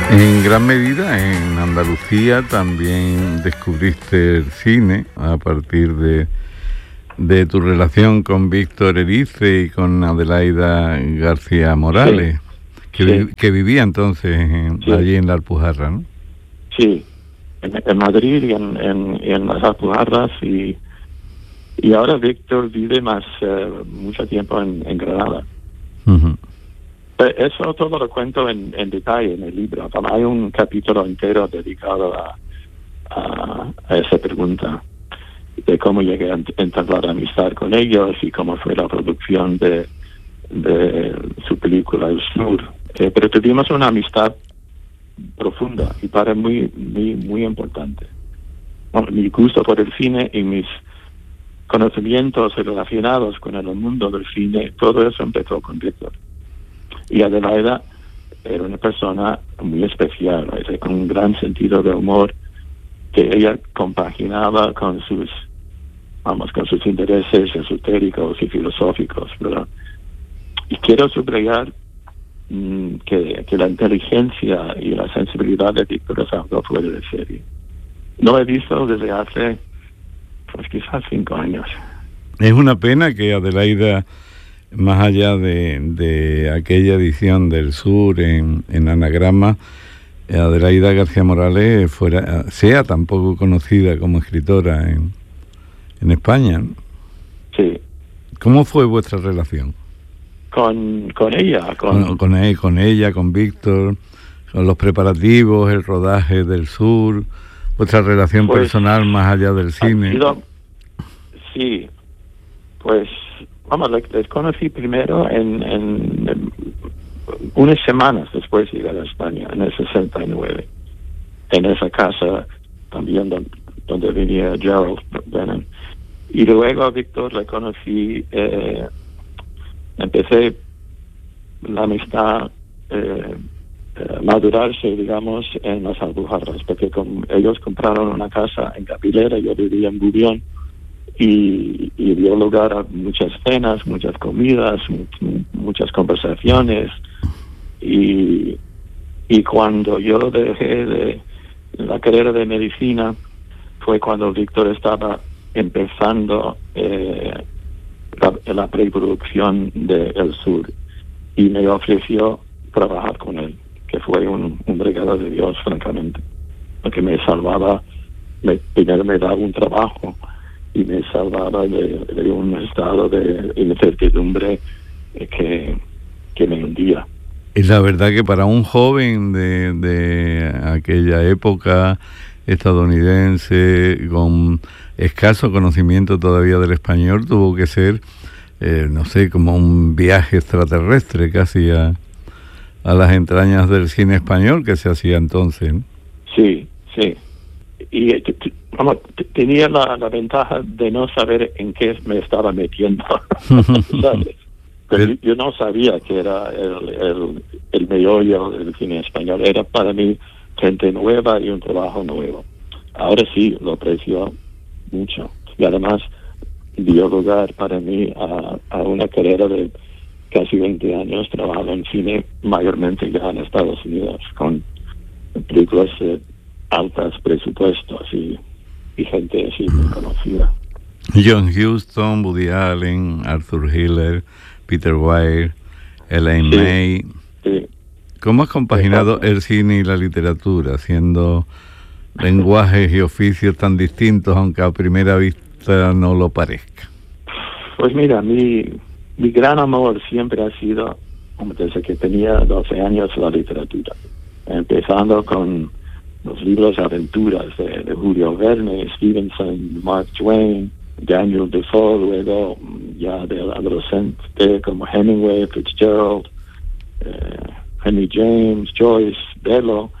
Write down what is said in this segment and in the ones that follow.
En gran medida en Andalucía también descubriste el cine a partir de tu relación con Víctor Erice y con Adelaida García Morales, que vivía entonces allí en la Alpujarra, ¿no? Sí, en Madrid y en las Alpujarras, y ahora Víctor vive mucho tiempo en Granada. Uh-huh. Eso todo lo cuento en detalle en el libro. Hay un capítulo entero dedicado a esa pregunta, de cómo llegué a entablar amistad con ellos y cómo fue la producción de su película El Sur. Pero tuvimos una amistad profunda y para mí muy importante. Bueno, mi gusto por el cine y mis conocimientos relacionados con el mundo del cine, todo eso empezó con Víctor. Y Adelaida era una persona muy especial, con un gran sentido de humor que ella compaginaba con sus intereses esotéricos y filosóficos, ¿verdad? Y quiero subrayar que la inteligencia y la sensibilidad de Víctor es algo fuera de serie. No he visto desde hace, quizás 5 años. Es una pena que Adelaida, más allá de aquella edición del Sur en Anagrama, Adelaida García Morales sea tan poco conocida como escritora en España, ¿no? Sí. ¿Cómo fue vuestra relación? Con ella. Con ella, con Víctor, con los preparativos, el rodaje del Sur, vuestra relación personal más allá del cine. Sí, pues les conocí primero en unas semanas después de llegar a España, en el 69, en esa casa también donde venía Gerald Brennan. Y luego a Víctor le conocí, empecé la amistad madurarse, digamos, en las Alpujarras, porque ellos compraron una casa en Capilera, yo vivía en Bubión, y dio lugar a muchas cenas, muchas comidas, muchas conversaciones, y cuando yo dejé de la carrera de medicina fue cuando Víctor estaba empezando la preproducción de El Sur, y me ofreció trabajar con él, que fue un regalo de Dios, francamente, porque me salvaba, primero me daba un trabajo y me salvaba de un estado de incertidumbre que me hundía. Y la verdad que para un joven de aquella época estadounidense, con escaso conocimiento todavía del español, tuvo que ser, no sé, como un viaje extraterrestre casi a las entrañas del cine español que se hacía entonces, ¿no? Sí. Y tenía la ventaja de no saber en qué me estaba metiendo, ¿sabes? Pero yo no sabía que era el meollo del cine español. Era para mí gente nueva y un trabajo nuevo. Ahora sí, lo aprecio mucho. Y además dio lugar para mí a una carrera de casi 20 años trabajando en cine, mayormente ya en Estados Unidos, con películas altos presupuestos y gente así muy conocida. John Huston, Woody Allen, Arthur Hiller, Peter Weir, Elaine May. Sí. ¿Cómo has compaginado el cine y la literatura, siendo lenguajes y oficios tan distintos, aunque a primera vista no lo parezca? Pues mira, mi gran amor siempre ha sido, desde que tenía 12 años, la literatura. Empezando con los libros de aventuras de Julio Verne, Stevenson, Mark Twain, Daniel Defoe, luego ya del adolescente como Hemingway, Fitzgerald, Henry James, Joyce, Bellow.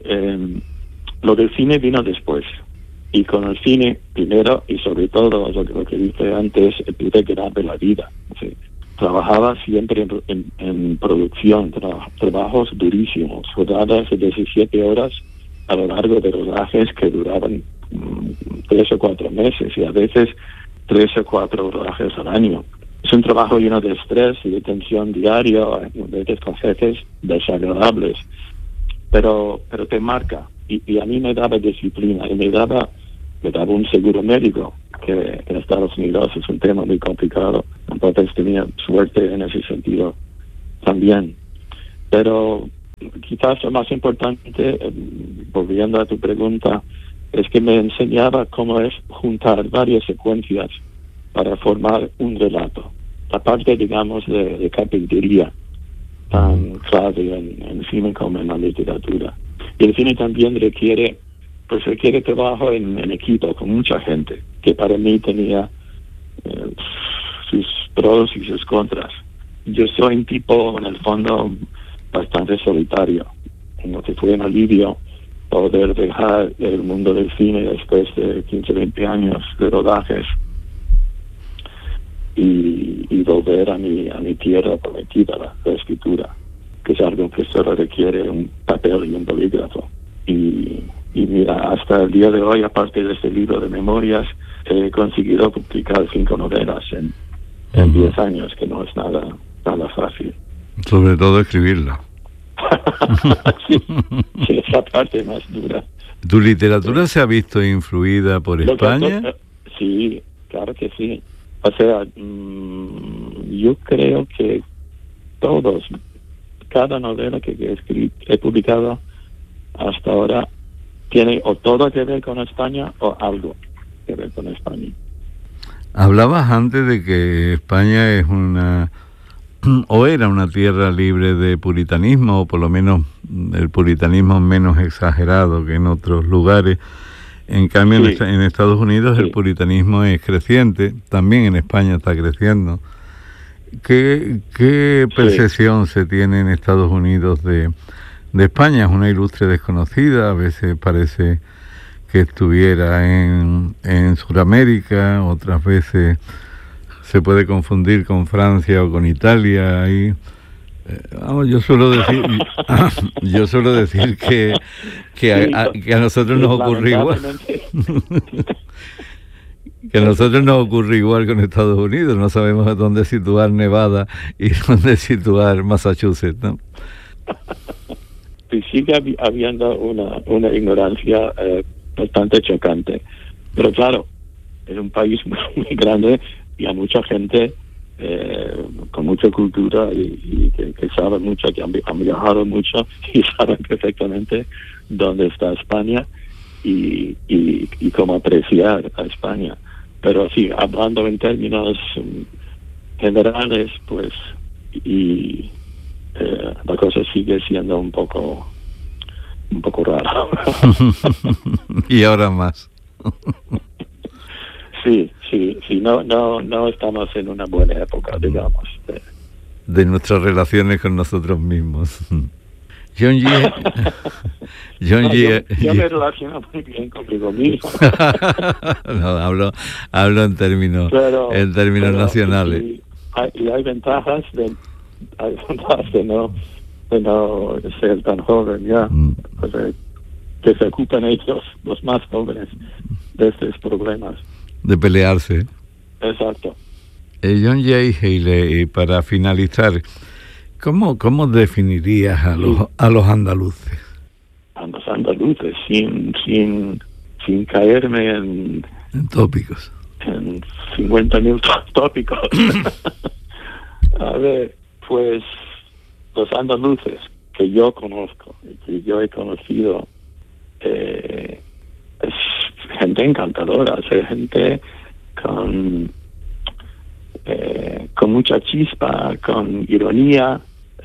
Lo del cine vino después. Y con el cine, primero y sobre todo, lo que dije antes, pude ganarme la vida. ¿Sí? Trabajaba siempre en producción, trabajos durísimos, rodadas de 17 horas a lo largo de rodajes que duraban 3 o 4 meses y a veces 3 o 4 rodajes al año. Es un trabajo lleno de estrés y de tensión diaria, a veces con jefes desagradables. pero te marca. Y a mí me daba disciplina y me daba un seguro médico, que en Estados Unidos es un tema muy complicado. Entonces tenía suerte en ese sentido también. Pero quizás lo más importante, volviendo a tu pregunta, es que me enseñaba cómo es juntar varias secuencias para formar un relato. La parte, digamos, de carpintería, tan clave en cine como en la literatura. Y el cine también requiere trabajo en equipo, con mucha gente, que para mí tenía sus pros y sus contras. Yo soy un tipo, en el fondo, bastante solitario, como que fue un alivio poder dejar el mundo del cine después de 15, 20 años de rodajes y volver a mi tierra prometida, la escritura, que es algo que solo requiere un papel y un bolígrafo. Y mira, hasta el día de hoy, aparte de este libro de memorias, he conseguido publicar 5 novelas en 10 años, que no es nada fácil. Sobre todo escribirla. Sí, esa parte más dura. ¿Tu literatura se ha visto influida por España? Sí, claro que sí. O sea, yo creo que cada novela que he publicado hasta ahora tiene o todo que ver con España o algo que ver con España. Hablabas antes de que España es era una tierra libre de puritanismo, o por lo menos el puritanismo menos exagerado que en otros lugares. En cambio, sí, en Estados Unidos sí, el puritanismo es creciente, también en España está creciendo. ¿Qué percepción se tiene en Estados Unidos de España? Es una ilustre desconocida, a veces parece que estuviera en Sudamérica, otras veces se puede confundir con Francia o con Italia. Y yo suelo decir que a nosotros nos ocurre igual. Que a nosotros nos ocurre igual con Estados Unidos. No sabemos dónde situar Nevada y dónde situar Massachusetts, ¿no? Y sigue habiendo una ignorancia bastante chocante. Pero claro, es un país muy grande y hay mucha gente con mucha cultura y que sabe mucho, que han viajado mucho y saben perfectamente dónde está España y cómo apreciar a España. Pero sí, hablando en términos generales, pues, la cosa sigue siendo un poco rara. Y ahora más. Sí, no estamos en una buena época, digamos. De nuestras relaciones con nosotros mismos. John G. Yo me relaciono muy bien conmigo mismo. No, hablo en términos nacionales. Y hay ventajas de no ser tan joven ya. O sea, que se ocupan ellos, los más jóvenes, de estos problemas. De pelearse. Exacto. John J. Haley, para finalizar, ¿cómo definirías a los andaluces? A los andaluces, sin caerme en tópicos. En 50.000 tópicos. A ver, pues los andaluces que yo conozco, que yo he conocido, es gente encantadora, es gente con mucha chispa, con ironía,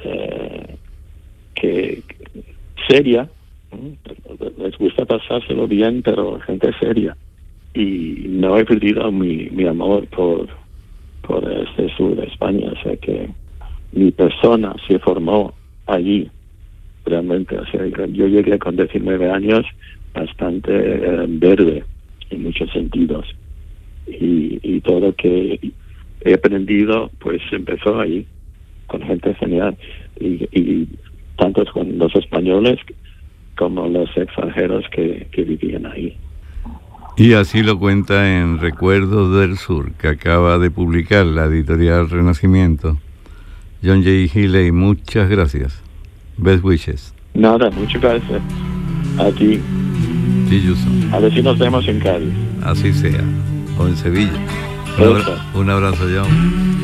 que seria, les gusta pasárselo bien, pero gente seria. Y no he perdido mi amor por este sur de España, o sea que mi persona se formó allí, realmente. O sea, yo llegué con 19 años bastante verde en muchos sentidos, y todo lo que he aprendido pues empezó ahí, con gente genial, y tanto con los españoles como los extranjeros que vivían ahí. Y así lo cuenta en Recuerdos del Sur, que acaba de publicar la editorial Renacimiento. John J. Haley, muchas gracias. Best wishes. Nada, muchas gracias a ti. Sí, Yuson. A ver si nos vemos en Cádiz. Así sea. O en Sevilla. Un abrazo, John.